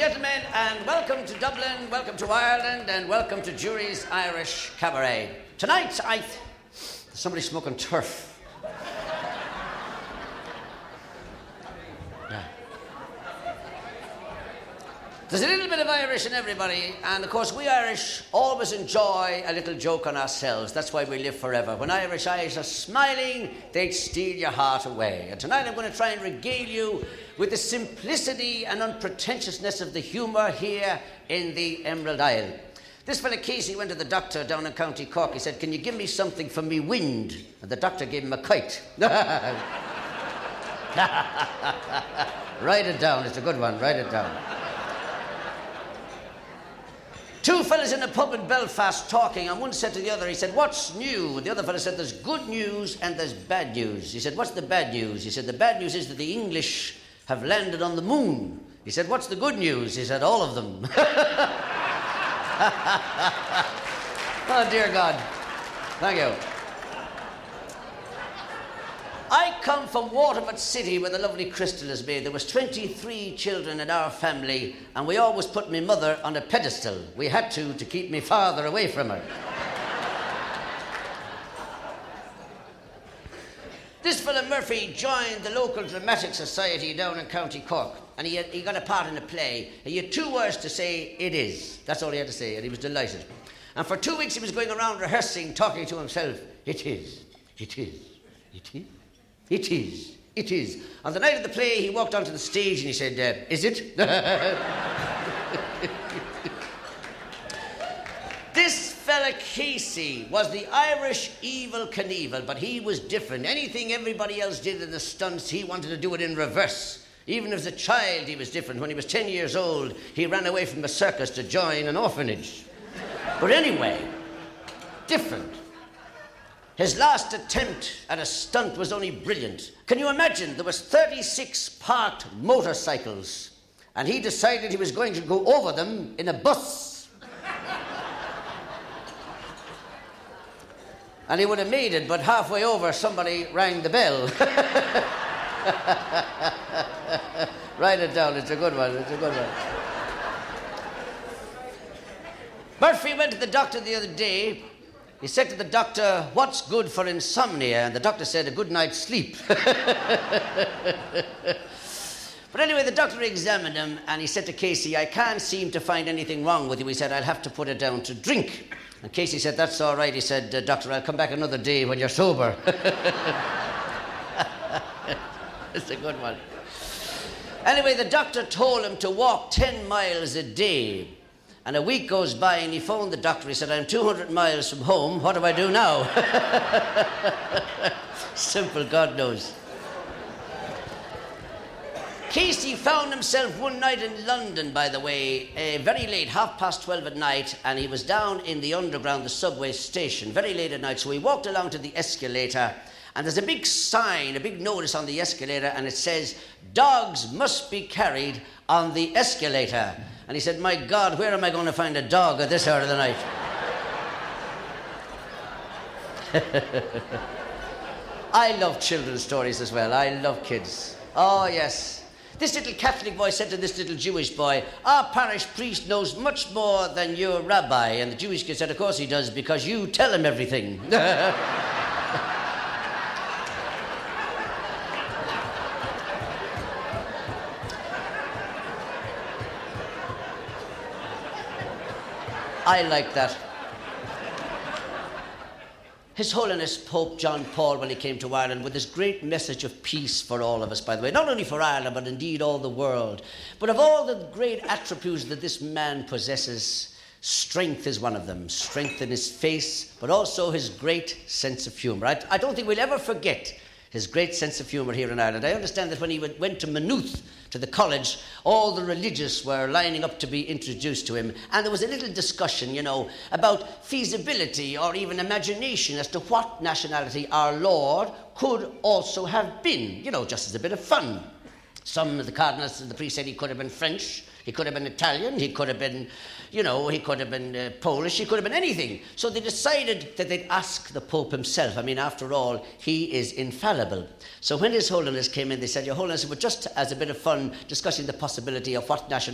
gentlemen, and welcome to Dublin, welcome to Ireland, and welcome to Jury's Irish Cabaret. Tonight, there's somebody smoking turf. Yeah. There's a little bit of Irish in everybody, and of course we Irish always enjoy a little joke on ourselves. That's why we live forever. When Irish eyes are smiling, they'd steal your heart away. And tonight I'm going to try and regale you with the simplicity and unpretentiousness of the humour here in the Emerald Isle. This fella Casey went to the doctor down in County Cork. He said, "Can you give me something for me wind?" And the doctor gave him a kite. Write it down, it's a good one, write it down. Two fellas in a pub in Belfast talking, and one said to the other, he said, "What's new?" And the other fella said, "There's good news and there's bad news." He said, "What's the bad news?" He said, "The bad news is that the English have landed on the moon." He said, "What's the good news?" He said, "All of them." Oh, dear God. Thank you. I come from Waterford City, where the lovely Crystal is made. There was 23 children in our family, and we always put my mother on a pedestal. We had to keep my father away from her. This fella Murphy joined the local dramatic society down in County Cork, and he got a part in a play. He had 2 words to say, "It is." That's all he had to say, and he was delighted. And for 2 weeks he was going around rehearsing, talking to himself. "It is, it is, it is, it is, it is." On the night of the play, he walked onto the stage and he said, "Is it?" This fella Casey was the Irish Evel Knievel, but he was different. Anything everybody else did in the stunts, he wanted to do it in reverse. Even as a child, he was different. When he was 10 years old, he ran away from a circus to join an orphanage. But anyway, different. His last attempt at a stunt was only brilliant. Can you imagine? There was 36 parked motorcycles, and he decided he was going to go over them in a bus. And he would have made it, but halfway over, somebody rang the bell. Write it down, it's a good one, it's a good one. Murphy went to the doctor the other day. He said to the doctor, "What's good for insomnia?" And the doctor said, "A good night's sleep." But anyway, the doctor examined him, and he said to Casey, "I can't seem to find anything wrong with you." He said, "I'll have to put it down to drink." And Casey said, "That's all right." He said, "Doctor, I'll come back another day when you're sober." It's a good one. Anyway, the doctor told him to walk 10 miles a day. And a week goes by, and he phoned the doctor. He said, "I'm 200 miles from home. What do I do now?" Simple, God knows. Casey found himself one night in London, by the way, very late, 12:30 at night, and he was down in the underground, the subway station, very late at night. So he walked along to the escalator, and there's a big sign, a big notice on the escalator, and it says, "Dogs must be carried on the escalator." And he said, "My God, where am I going to find a dog at this hour of the night?" I love children's stories as well. I love kids. Oh, yes. This little Catholic boy said to this little Jewish boy, "Our parish priest knows much more than your rabbi." And the Jewish kid said, "Of course he does, because you tell him everything." I like that. His Holiness Pope John Paul, when he came to Ireland, with his great message of peace for all of us, by the way, not only for Ireland, but indeed all the world. But of all the great attributes that this man possesses, strength is one of them. Strength in his face, but also his great sense of humour. I don't think we'll ever forget his great sense of humour here in Ireland. I understand that when he went to Maynooth, to the college, all the religious were lining up to be introduced to him, and there was a little discussion, about feasibility or even imagination as to what nationality our Lord could also have been, just as a bit of fun. Some of the cardinals and the priests said he could have been French, he could have been Italian, he could have been, he could have been Polish, he could have been anything. So they decided that they'd ask the Pope himself. I mean, after all, he is infallible. So when His Holiness came in, they said, "Your Holiness, we're just as a bit of fun discussing the possibility of what nationality